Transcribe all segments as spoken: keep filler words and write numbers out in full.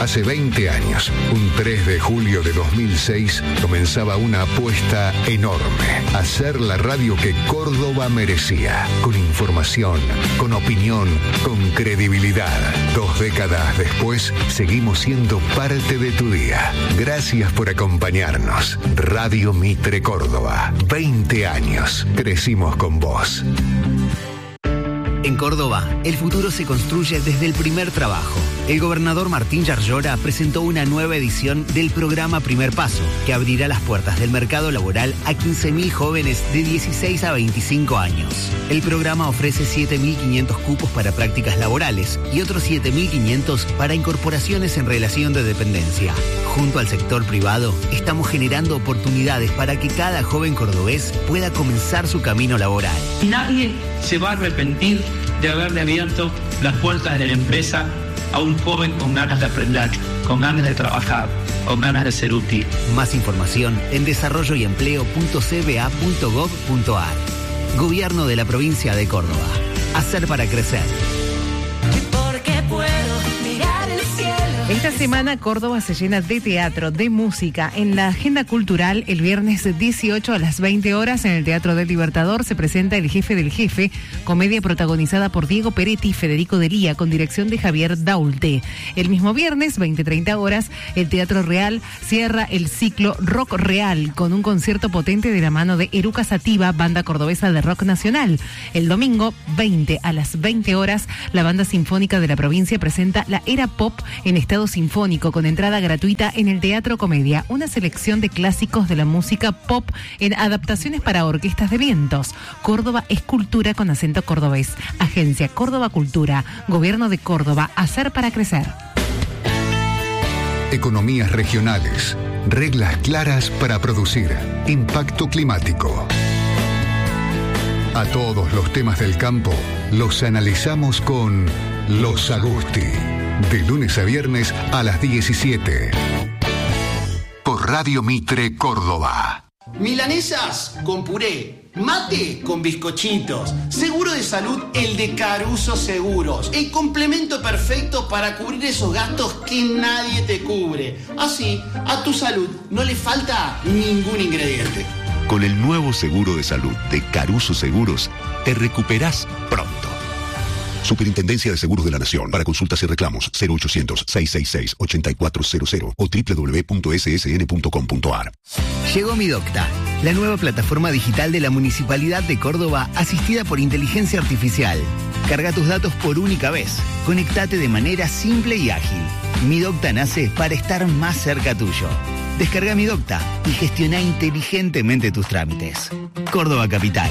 Hace veinte años, un tres de julio de dos mil seis, comenzaba una apuesta enorme. Hacer la radio que Córdoba merecía. Con información, con opinión, con credibilidad. Dos décadas después, seguimos siendo parte de tu día. Gracias por acompañarnos. Radio Mitre Córdoba. veinte años. Crecimos con vos. En Córdoba, el futuro se construye desde el primer trabajo. El gobernador Martín Yarlora presentó una nueva edición del programa Primer Paso, que abrirá las puertas del mercado laboral a quince mil jóvenes de dieciséis a veinticinco años. El programa ofrece siete mil quinientos cupos para prácticas laborales y otros siete mil quinientos para incorporaciones en relación de dependencia. Junto al sector privado, estamos generando oportunidades para que cada joven cordobés pueda comenzar su camino laboral. Nadie se va a arrepentir de haberle abierto las puertas de la empresa a un joven con ganas de aprender, con ganas de trabajar, con ganas de ser útil. Más información en desarrollo y empleo punto c b a punto gov punto a r. Gobierno de la provincia de Córdoba. Hacer para crecer. Porque puedo mirar el cielo. Esta semana Córdoba se llena de teatro, de música. En la agenda cultural, el viernes dieciocho a las veinte horas en el Teatro del Libertador se presenta El Jefe del Jefe, comedia protagonizada por Diego Peretti y Federico Delía, con dirección de Javier Daulte. El mismo viernes, veinte treinta horas, el Teatro Real cierra el ciclo Rock Real con un concierto potente de la mano de Eruca Sativa, banda cordobesa de rock nacional. El domingo, veinte a las veinte horas, la Banda Sinfónica de la provincia presenta La Era Pop en estado sinfónico con entrada gratuita en el Teatro Comedia, una selección de clásicos de la música pop en adaptaciones para orquestas de vientos. Córdoba es cultura con acento cordobés. Agencia Córdoba Cultura, Gobierno de Córdoba, hacer para crecer. Economías regionales, reglas claras para producir, impacto climático. A todos los temas del campo los analizamos con Los Agusti. De lunes a viernes a las diecisiete. Por Radio Mitre Córdoba. Milanesas con puré, mate con bizcochitos, seguro de salud el de Caruso Seguros, el complemento perfecto para cubrir esos gastos que nadie te cubre. Así, a tu salud no le falta ningún ingrediente. Con el nuevo seguro de salud de Caruso Seguros, te recuperás pronto. Superintendencia de Seguros de la Nación. Para consultas y reclamos, cero ochocientos, seiscientos sesenta y seis, ochenta y cuatro cero cero o doble u doble u doble u punto s s n punto com punto a r. Llegó Mi Docta, la nueva plataforma digital de la Municipalidad de Córdoba, asistida por inteligencia artificial. Carga tus datos por única vez. Conectate de manera simple y ágil. Mi Docta nace para estar más cerca tuyo. Descarga Mi Docta y gestiona inteligentemente tus trámites. Córdoba Capital.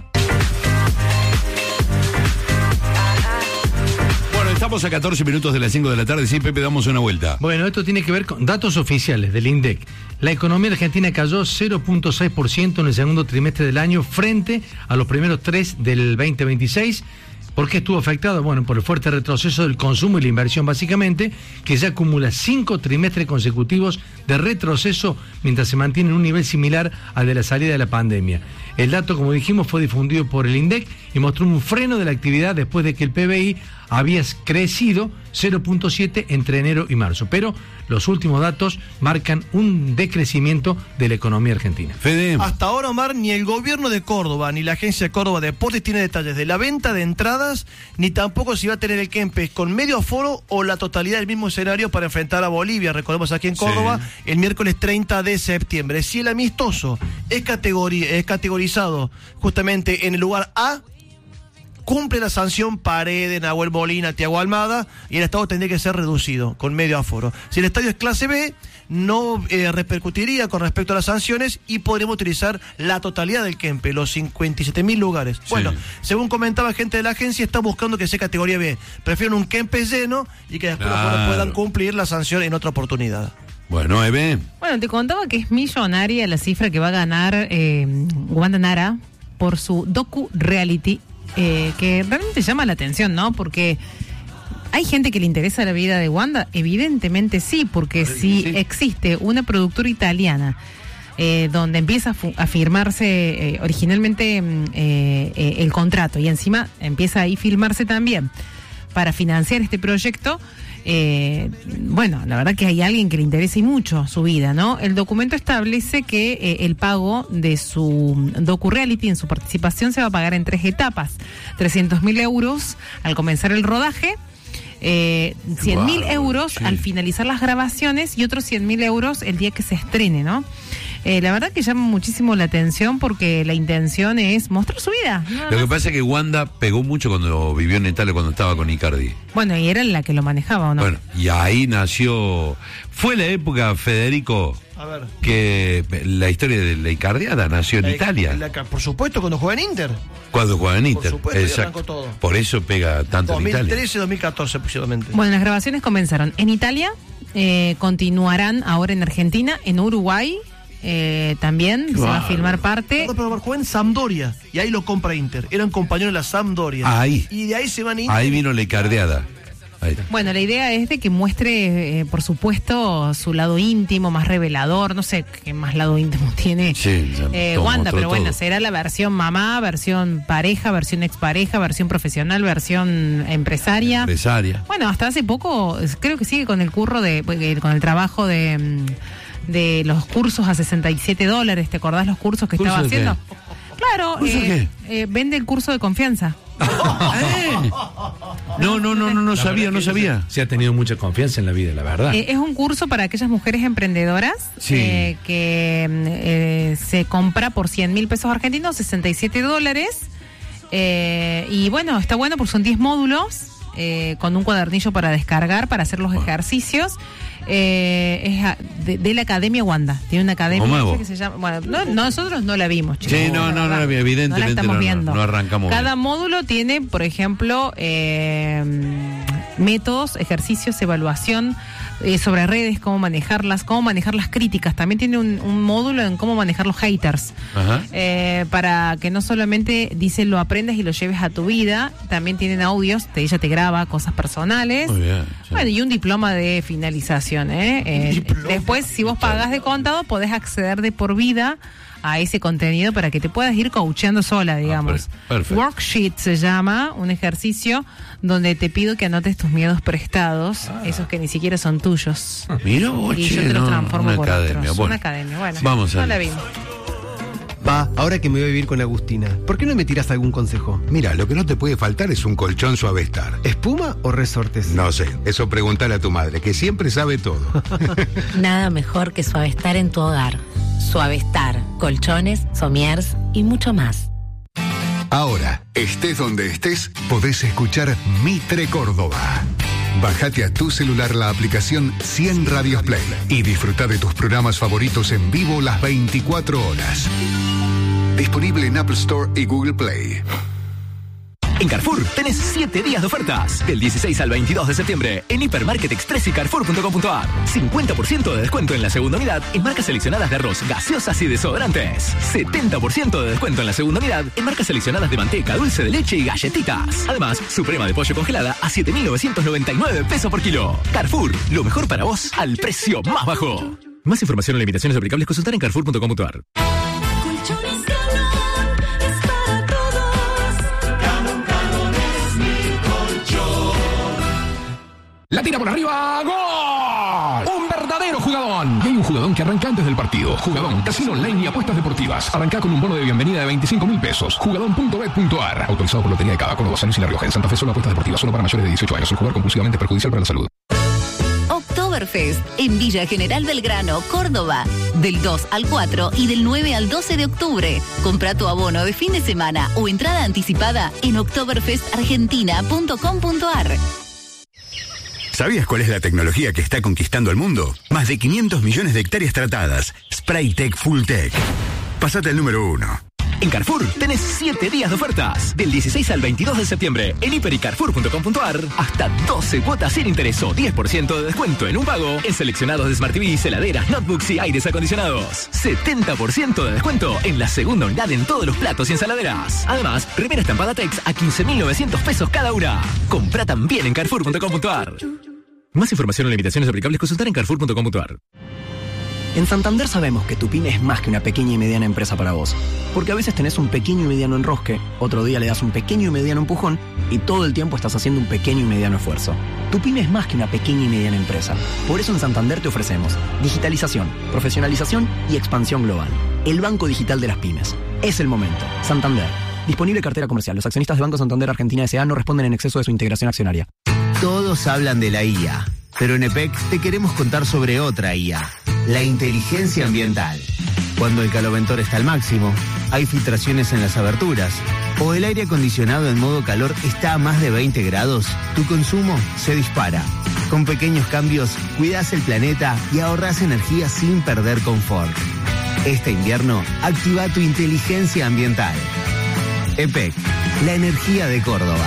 Estamos a catorce minutos de las cinco de la tarde. Sí, Pepe, damos una vuelta. Bueno, esto tiene que ver con datos oficiales del INDEC. La economía argentina cayó cero punto seis por ciento en el segundo trimestre del año frente a los primeros tres del veinte veintiséis. ¿Por qué estuvo afectado? Bueno, por el fuerte retroceso del consumo y la inversión básicamente, que ya acumula cinco trimestres consecutivos de retroceso mientras se mantiene en un nivel similar al de la salida de la pandemia. El dato, como dijimos, fue difundido por el INDEC y mostró un freno de la actividad después de que el P B I había crecido cero punto siete entre enero y marzo. Pero los últimos datos marcan un decrecimiento de la economía argentina. Fede. Hasta ahora, Omar, ni el gobierno de Córdoba ni la agencia Córdoba Deportes tiene detalles de la venta de entradas, ni tampoco si va a tener el Kempes con medio aforo o la totalidad del mismo escenario para enfrentar a Bolivia. Recordemos aquí en Córdoba, sí, el miércoles treinta de septiembre. Si el amistoso es, categori- es categorizado justamente en el lugar A, cumple la sanción Paredes, Nahuel Molina, Thiago Almada, y el estadio tendría que ser reducido con medio aforo. Si el estadio es clase B, no eh, repercutiría con respecto a las sanciones y podremos utilizar la totalidad del Kempe, los cincuenta y siete mil lugares. Sí. Bueno, según comentaba gente de la agencia, está buscando que sea categoría B. Prefieren un Kempe lleno y que después claro. puedan cumplir la sanción en otra oportunidad. Bueno, Eve. Bueno, te contaba que es millonaria la cifra que va a ganar eh, Wanda Nara por su docu-reality, eh, que realmente llama la atención, ¿no? Porque ¿hay gente que le interesa la vida de Wanda? Evidentemente sí, porque si sí. existe una productora italiana eh, donde empieza a, fu- a firmarse eh, originalmente eh, eh, el contrato y encima empieza ahí a filmarse también para financiar este proyecto. Eh, bueno, la verdad que hay alguien que le interese mucho su vida, ¿no? El documento establece que eh, el pago de su docu-reality en su participación se va a pagar en tres etapas. trescientos mil euros al comenzar el rodaje, eh, cien mil euros sí. al finalizar las grabaciones y otros cien mil euros el día que se estrene, ¿no? Eh, la verdad que llama muchísimo la atención porque la intención es mostrar su vida. Lo que pasa es que Wanda pegó mucho cuando vivió en Italia, cuando estaba con Icardi. Bueno, y era la que lo manejaba, ¿o no? Bueno, y ahí nació... Fue la época, Federico, a ver. que la historia de la Icardiada nació en La- Italia. la- por supuesto, cuando juega en Inter. Cuando jugaba en Inter. Por supuesto, y Exacto. arrancó todo. Por eso pega tanto dos mil en Italia. trece, dos mil catorce aproximadamente. Bueno, las grabaciones comenzaron en Italia, eh, continuarán ahora en Argentina, en Uruguay eh, también, se va a filmar parte. Perdón, pero jugó en Sampdoria y ahí lo compra Inter. Eran compañeros de la Sampdoria. Ahí. Y de ahí se van a Inter. Ahí vino la Icardiada. Ahí. Bueno, la idea es de que muestre, eh, por supuesto, su lado íntimo, más revelador, no sé qué más lado íntimo tiene Sí, ya eh, todo, Wanda, mostró pero bueno, todo. será la versión mamá, versión pareja, versión expareja, versión profesional, versión empresaria. Empresaria. Bueno, hasta hace poco eh, creo que sigue con el curro de, eh, con el trabajo de, mm, de los cursos a sesenta y siete dólares, ¿te acordás los cursos que ¿Curso estaba de qué? haciendo? Claro, ¿Curso de eh, eh, vende el curso de confianza. ¿Eh? No, no, no, no, no La sabía, verdad no que sabía. Se ha tenido mucha confianza en la vida, la verdad. Eh, es un curso para aquellas mujeres emprendedoras Sí. eh, que mm, eh, se compra por cien mil pesos argentinos, sesenta y siete dólares. Eh, y bueno, está bueno porque son diez módulos eh, con un cuadernillo para descargar, para hacer los ejercicios. Eh, es a- de, de la Academia Wanda. Tiene una academia ¿Cómo hago? que se llama. Bueno, no- nosotros no la vimos, chicos. Sí, no, no, no, la evidentemente No la estamos no, no, viendo. no arrancamos Cada bien. módulo tiene, por ejemplo, eh, métodos, ejercicios, evaluación eh, sobre redes, cómo manejarlas, cómo manejar las críticas. También tiene un, un módulo en cómo manejar los haters. Ajá. Eh, para que no solamente dice lo aprendas y lo lleves a tu vida, también tienen audios, te, ella te graba cosas personales. Muy bien. sí. Bueno, y un diploma de finalización, ¿eh? Eh, después, si vos pagás de contado, podés acceder de por vida a ese contenido para que te puedas ir coacheando sola, digamos. per- perfecto. Worksheet se llama, un ejercicio donde te pido que anotes tus miedos prestados, Ah. esos que ni siquiera son tuyos. Mira vos, Y che, yo te los no, transformo una por academia. otros. Bueno, Una academia, bueno. Vamos a no la ver. vimos. Pa, ahora que me voy a vivir con Agustina, ¿por qué no me tiras algún consejo? Mira, lo que no te puede faltar es un colchón Suavestar. ¿Espuma o resortes? No sé, eso preguntale a tu madre, que siempre sabe todo. Nada mejor que Suavestar en tu hogar. Suavestar, colchones, somiers y mucho más. Ahora, estés donde estés, podés escuchar Mitre Córdoba. Bájate a tu celular la aplicación cien Radios Play y disfruta de tus programas favoritos en vivo las veinticuatro horas. Disponible en Apple Store y Google Play. En Carrefour tenés siete días de ofertas. Del dieciséis al veintidós de septiembre en Hipermarket Express y Carrefour punto com punto a r. cincuenta por ciento de descuento en la segunda unidad en marcas seleccionadas de arroz, gaseosas y desodorantes. setenta por ciento de descuento en la segunda unidad en marcas seleccionadas de manteca, dulce de leche y galletitas. Además, suprema de pollo congelada a siete mil novecientos noventa y nueve pesos por kilo. Carrefour, lo mejor para vos al precio más bajo. Más información o limitaciones aplicables consultar en Carrefour punto com punto a r. Colchones Galón es para todos. Galón, Galón es mi colchón. La tira por arriba, ¡gol! Un verdadero jugadón. Y hay un jugadón que arranca antes del partido. Jugadón, casino online y apuestas deportivas. Arranca con un bono de bienvenida de veinticinco mil pesos. Jugadón punto bet punto a r. Autorizado por Lotería de Cava, Córdoba, San Luis y La Rioja. En Santa Fe solo apuestas deportivas, solo para mayores de dieciocho años. El jugar compulsivamente es perjudicial para la salud. Oktoberfest en Villa General Belgrano, Córdoba. Del dos al cuatro y del nueve al doce de octubre. Compra tu abono de fin de semana o entrada anticipada en oktoberfest argentina punto com punto a r. ¿Sabías cuál es la tecnología que está conquistando el mundo? Más de quinientos millones de hectáreas tratadas. Spraytech Fulltech. Pasate al número uno. En Carrefour tenés siete días de ofertas. Del dieciséis al veintidós de septiembre en hiper y carrefour punto com punto a r. Hasta doce cuotas sin interés o diez por ciento de descuento en un pago en seleccionados de Smart T Vs, heladeras, notebooks y aires acondicionados. setenta por ciento de descuento en la segunda unidad en todos los platos y ensaladeras. Además, remera estampada Tex a quince mil novecientos pesos cada una. Compra también en carrefour punto com punto a r. Más información o limitaciones aplicables consultar en carrefour punto com punto a r. En Santander sabemos que tu pyme es más que una pequeña y mediana empresa para vos. Porque a veces tenés un pequeño y mediano enrosque, otro día le das un pequeño y mediano empujón y todo el tiempo estás haciendo un pequeño y mediano esfuerzo. Tu pyme es más que una pequeña y mediana empresa. Por eso en Santander te ofrecemos digitalización, profesionalización y expansión global. El banco digital de las pymes. Es el momento. Santander. Disponible cartera comercial. Los accionistas de Banco Santander Argentina S A no responden en exceso de su integración accionaria. Todos hablan de la I A, pero en E P E C te queremos contar sobre otra I A, la inteligencia ambiental. Cuando el caloventor está al máximo, hay filtraciones en las aberturas, o el aire acondicionado en modo calor está a más de veinte grados, tu consumo se dispara. Con pequeños cambios, cuidás el planeta y ahorrás energía sin perder confort. Este invierno, activa tu inteligencia ambiental. E P E C, la energía de Córdoba.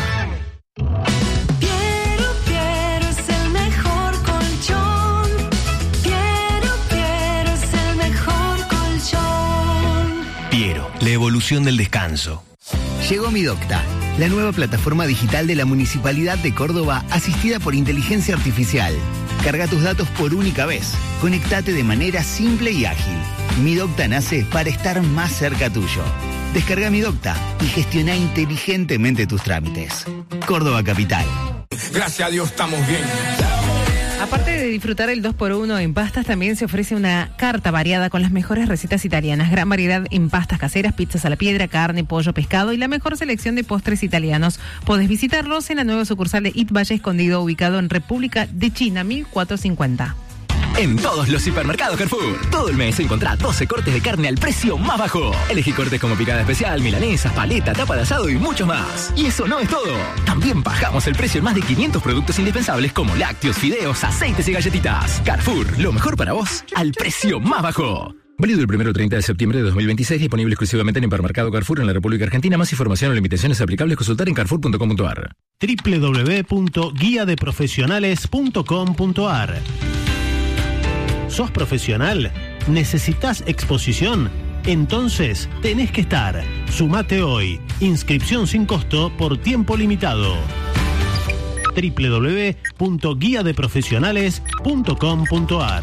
Piero, Piero es el mejor colchón. Piero, Piero es el mejor colchón. Piero, la evolución del descanso. Llegó Mi Docta, la nueva plataforma digital de la Municipalidad de Córdoba asistida por inteligencia artificial. Carga tus datos por única vez. Conectate de manera simple y ágil. Mi Docta nace para estar más cerca tuyo. Descarga Mi Docta y gestiona inteligentemente tus trámites. Córdoba Capital. Gracias a Dios estamos bien. Aparte de disfrutar el dos por uno en pastas, también se ofrece una carta variada con las mejores recetas italianas. Gran variedad en pastas caseras, pizzas a la piedra, carne, pollo, pescado y la mejor selección de postres italianos. Podés visitarlos en la nueva sucursal de It Valle Escondido, ubicado en República de China, mil cuatrocientos cincuenta. En todos los hipermercados Carrefour, todo el mes encontrá doce cortes de carne al precio más bajo. Elegí cortes como picada especial, milanesas, paleta, tapa de asado y mucho más. Y eso no es todo. También bajamos el precio en más de quinientos productos indispensables como lácteos, fideos, aceites y galletitas. Carrefour, lo mejor para vos, al precio más bajo. Válido el primero al treinta de septiembre de dos mil veintiséis, disponible exclusivamente en Hipermercado Carrefour en la República Argentina. Más información o limitaciones aplicables consultar en carrefour punto com punto a r. doble u doble u doble u punto guía de profesionales punto com punto a r. ¿Sos profesional? ¿Necesitas exposición? Entonces tenés que estar. Sumate hoy. Inscripción sin costo por tiempo limitado. doble u doble u doble u punto guía de profesionales punto com punto a r.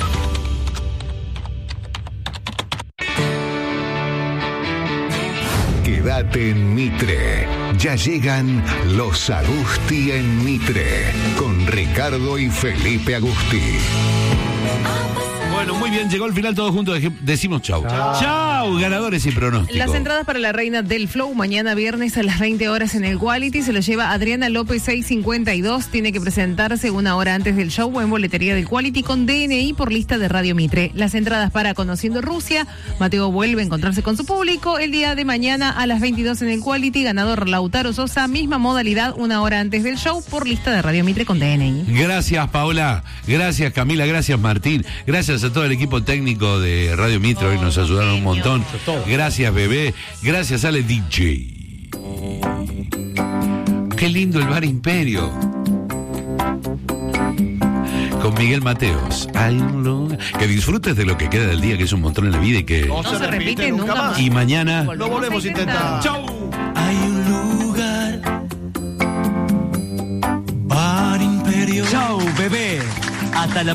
Quédate en Mitre. Ya llegan los Agusti en Mitre, con Ricardo y Felipe Agusti. Bueno, muy bien, llegó el final todos juntos, decimos chau. Chau, chau ganadores y pronósticos. Las entradas para la Reina del Flow mañana viernes a las veinte horas en el Quality se lo lleva Adriana López seiscientos cincuenta y dos. Tiene que presentarse una hora antes del show en boletería del Quality con D N I por lista de Radio Mitre. Las entradas para Conociendo Rusia. Mateo vuelve a encontrarse con su público el día de mañana a las veintidós en el Quality. Ganador Lautaro Sosa, misma modalidad, una hora antes del show por lista de Radio Mitre con D N I. Gracias, Paola. Gracias, Camila. Gracias, Martín. Gracias a todo el equipo técnico de Radio Mitre. Hoy nos ayudaron un montón. Gracias, bebé. Gracias, Ale D J. Qué lindo el Bar Imperio. Con Miguel Mateos. Hay un lugar. Que disfrutes de lo que queda del día, que es un montón en la vida y que. No, no se repite nunca más. Y mañana. Lo volvemos a intentar. Chau. Hay un lugar. Bar Imperio. Chau, bebé. Hasta la